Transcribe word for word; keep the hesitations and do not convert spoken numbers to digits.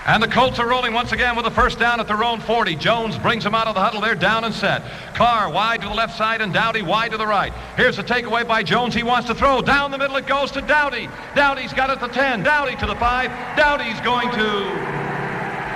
And the Colts are rolling once again with a first down at their own forty. Jones brings them out of the huddle. They're down and set. Carr wide to the left side and Dowdy wide to the right. Here's the takeaway by Jones. He wants to throw. Down the middle it goes to Dowdy. Dowdy's got it to ten. Dowdy to the five. Dowdy's going to